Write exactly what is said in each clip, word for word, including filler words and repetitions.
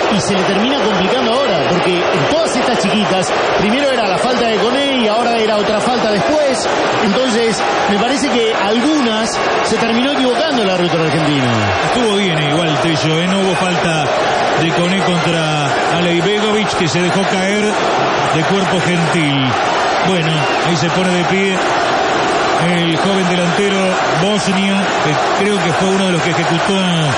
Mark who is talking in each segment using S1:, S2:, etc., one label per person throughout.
S1: y se le termina complicando ahora, porque en todas estas chiquitas, primero era la falta de Koné y ahora era otra falta después. Entonces, me parece que algunas se terminó equivocando el árbitro argentino.
S2: Estuvo bien igual Tello, ¿eh? No hubo falta de Koné contra Alej Begovic, que se dejó caer de cuerpo gentil. Bueno, ahí se pone de pie el joven delantero Bosnia, que creo que fue uno de los que ejecutó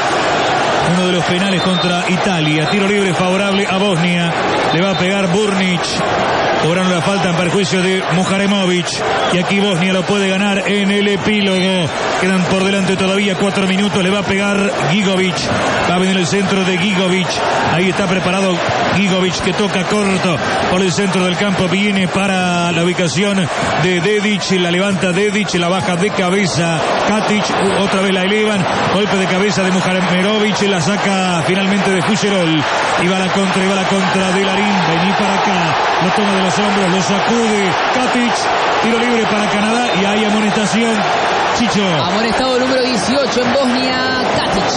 S2: uno de los penales contra Italia. Tiro libre favorable a Bosnia. Le va a pegar Burnic. Cobraron la falta en perjuicio de Muharemovic. Y aquí Bosnia lo puede ganar en el epílogo. Quedan por delante todavía cuatro minutos. Le va a pegar Gigovic. Va a venir el centro de Gigovic. Ahí está preparado Gigovic, que toca corto por el centro del campo. Viene para la ubicación de Dedic. La levanta Dedic. La baja de cabeza Katic. Otra vez la elevan. Golpe de cabeza de Muharemovic. La saca finalmente de Fuscherol. Y va a la contra. Y va a la contra de Larín. Vení para acá. Lo toma de los hombros. Lo sacude Katic. Tiro libre para Canadá. Y hay amonestación. Chicho.
S3: Amonestado número dieciocho en Bosnia, Katic.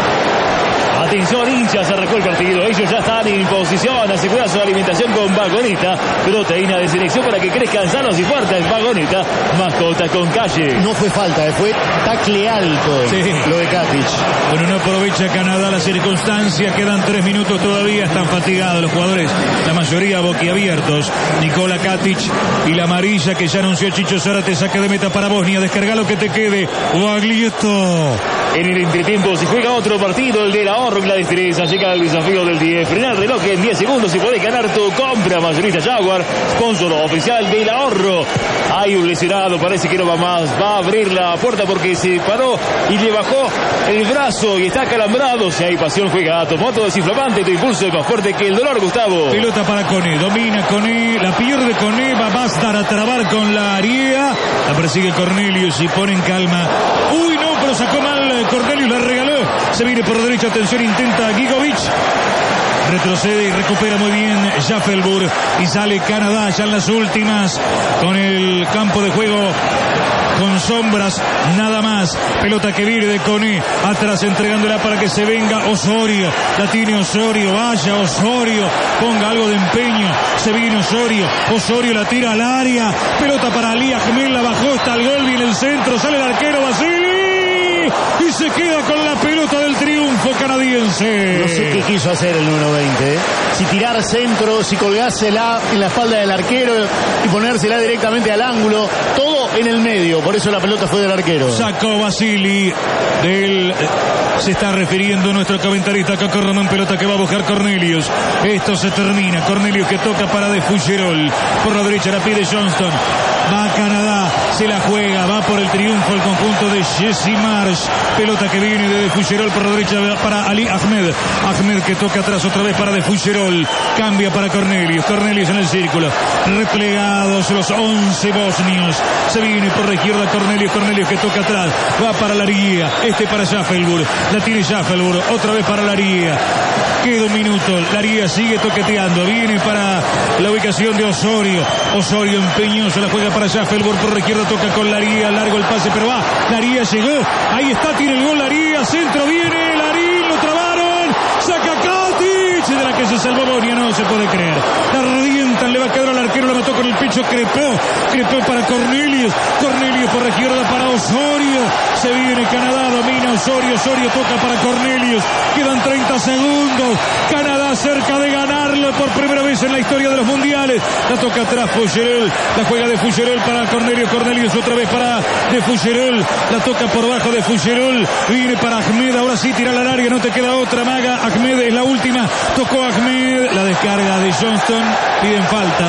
S4: Atención, hinchas, se arrancó el partido. Ellos ya están en posición, asegurar su alimentación con Vagoneta, proteína de selección para que crezcan sanos y fuertes. Vagoneta, mascota con calle.
S1: No fue falta, fue tacle alto, sí, lo de Katic.
S2: Bueno, no aprovecha Canadá la circunstancia. Quedan tres minutos todavía. Están fatigados los jugadores, la mayoría boquiabiertos. Nikola Katic y la amarilla que ya anunció Chicho Zárate. Saque de meta para Bosnia. Descarga lo que te quede. Baglietto.
S4: En el entretiempo se juega otro partido, el del ahorro y la destreza. Llega el desafío del diez. Frenar el reloj en diez segundos y podés ganar tu compra. Mayorista Jaguar, sponsor oficial del ahorro. Hay un lesionado, parece que no va más. Va a abrir la puerta porque se paró y le bajó el brazo y está acalambrado. Si hay pasión, juega Tomoto desinflamante. Tu impulso es más fuerte que el dolor, Gustavo.
S2: Pelota para Koné, domina Koné, la pierde Koné. Va a bastar a trabar con la Aria. La persigue Cornelius y pone en calma. Uy, no, pero sacó mal Cornelius, la regaló. Se viene por derecha, atención, intenta Gigovic. Retrocede y recupera muy bien Schaffelburg. Y sale Canadá ya en las últimas, con el campo de juego con sombras, nada más. Pelota que viene de Koné, atrás entregándola para que se venga Osorio. La tiene Osorio, vaya Osorio, ponga algo de empeño. Se viene Osorio, Osorio la tira al área. Pelota para Ali Ahmed, la bajó, está el gol, viene el centro, sale el arquero Basili y se queda con la pelota del triunfo canadiense.
S1: No sé qué quiso hacer el número veinte, ¿eh? Si tirar centro, si colgársela en la espalda del arquero y ponérsela directamente al ángulo, todo en el medio, por eso la pelota fue del arquero.
S2: Sacó Basili del... Se está refiriendo nuestro comentarista Caco Román. Pelota que va a buscar Cornelius. Esto se termina. Cornelius que toca para de Fuscherol. Por la derecha la pide Johnston. Va a Canadá. Se la juega. Va por el triunfo el conjunto de Jesse Marsh. Pelota que viene de de Fuscherol por la derecha para Ali Ahmed. Ahmed que toca atrás otra vez para de Fuscherol. Cambia para Cornelius. Cornelius en el círculo. Replegados los once bosnios. Se viene por la izquierda Cornelius. Cornelius que toca atrás. Va para la Laría. Este para Schaffelburg. La tiene Schaffelburg, otra vez para Laría. Queda un minuto, Laría sigue toqueteando. Viene para la ubicación de Osorio. Osorio empeñoso, la juega para Schaffelburg. Por la izquierda toca con Laría, largo el pase, pero va. Laría llegó, ahí está, tiene el gol Laría. Centro viene, Larín, lo trabaron. Saca Katic, de la que se salvó Bosnia, no se puede creer. La revientan, le va a quedar al arquero, la mató con el pecho Crepó. Crepó para Cornelius. Cornelius por la izquierda para Osorio. Se viene Canadá, domina Osorio. Osorio toca para Cornelius. Quedan treinta segundos. Canadá cerca de ganarlo por primera vez en la historia de los mundiales. La toca atrás Fuscherol. La juega de Fuscherol para Cornelius. Cornelius otra vez para de Fuscherol. La toca por bajo de Fuscherol. Viene para Ahmed. Ahora sí tira al área. No te queda otra, Maga. Ahmed es la última. Tocó Ahmed. La descarga de Johnston. Piden falta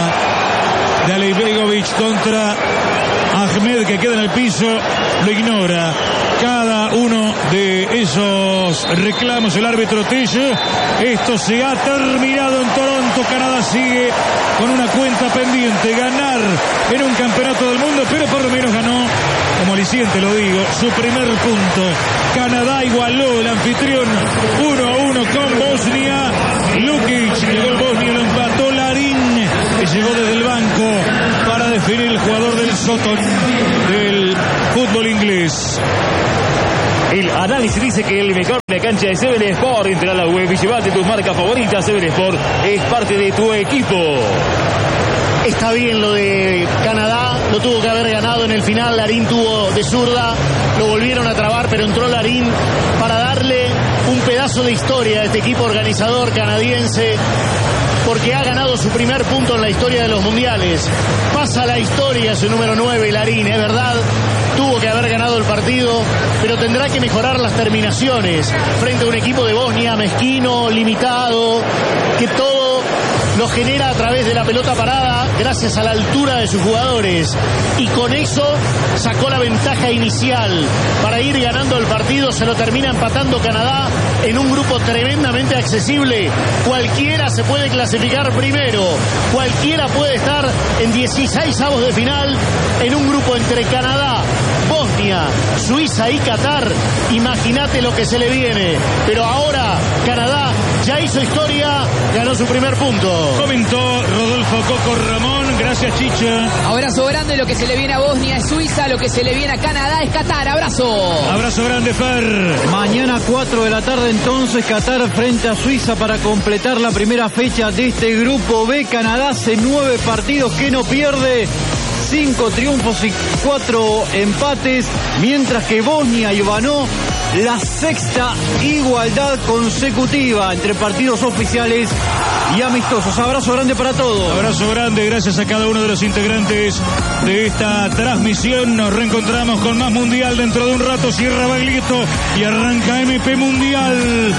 S2: de Alej Begovic contra Ahmed, que queda en el piso. Lo ignora cada uno de esos reclamos el árbitro Tello. Esto se ha terminado en Toronto. Canadá sigue con una cuenta pendiente, ganar en un campeonato del mundo, pero por lo menos ganó, como aliciente lo digo, su primer punto. Canadá igualó el anfitrión uno a uno con Bosnia. Lukic, el gol Bosnia lo empató Larín, que llegó desde el banco para definir el jugador del Soton del fútbol inglés.
S4: El análisis dice que el mejor La cancha de Seven Sport, entra a la web y llévate tus marcas favoritas. Seven Sport es parte de tu equipo.
S1: Está bien lo de Canadá, lo tuvo que haber ganado en el final. Larín tuvo de zurda, lo volvieron a trabar, pero entró Larín para darle un pedazo de historia a este equipo organizador canadiense, porque ha ganado su primer punto en la historia de los mundiales. Pasa la historia su número nueve, Larín, es verdad, tuvo que haber ganado el partido, pero tendrá que mejorar las terminaciones frente a un equipo de Bosnia mezquino, limitado, que todo lo genera a través de la pelota parada gracias a la altura de sus jugadores, y con eso sacó la ventaja inicial para ir ganando el partido. Se lo termina empatando Canadá en un grupo tremendamente accesible. Cualquiera se puede clasificar primero, cualquiera puede estar en dieciseisavos de final en un grupo entre Canadá, Bosnia, Suiza y Qatar. Imagínate lo que se le viene, pero ahora Canadá ya hizo historia, ganó su primer punto.
S2: Comentó Rodolfo Coco Ramón. Gracias, Chicha.
S3: Abrazo grande. Lo que se le viene a Bosnia es Suiza, lo que se le viene a Canadá es Qatar. Abrazo.
S2: Abrazo grande, Fer.
S5: Mañana cuatro de la tarde entonces Qatar frente a Suiza para completar la primera fecha de este grupo B. Canadá hace nueve partidos que no pierde, cinco triunfos y cuatro empates, mientras que Bosnia ganó la sexta igualdad consecutiva entre partidos oficiales y amistosos. Abrazo grande para todos.
S2: Abrazo grande, gracias a cada uno de los integrantes de esta transmisión. Nos reencontramos con más Mundial dentro de un rato. Cierra Baglietto y arranca M P Mundial.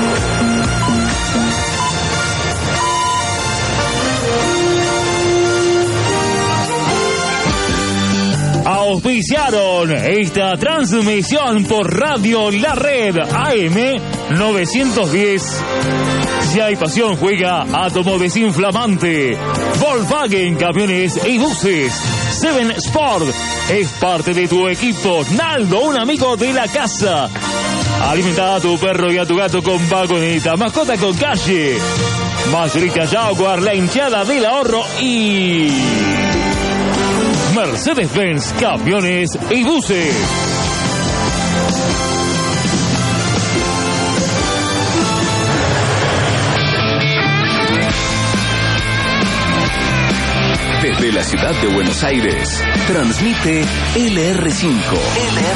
S4: Auspiciaron esta transmisión por Radio La Red A M novecientos diez. Si hay pasión, juega Átomo Desinflamante. Volkswagen Camiones y Buses. Seven Sport es parte de tu equipo. Naldo, un amigo de la casa. Alimenta a tu perro y a tu gato con vagoneta. Mascota con calle. Mayorista Jaguar, la hinchada del ahorro y Mercedes-Benz Camiones y Buses.
S6: Desde la ciudad de Buenos Aires, transmite L R cinco.